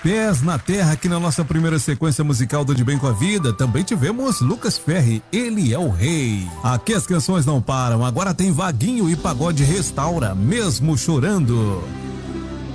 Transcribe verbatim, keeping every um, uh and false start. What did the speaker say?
Pés na Terra, aqui na nossa primeira sequência musical do De Bem com a Vida, também tivemos Lucas Ferri, Ele é o Rei. Aqui as canções não param, agora tem Vaguinho e Pagode Restaura, Mesmo Chorando.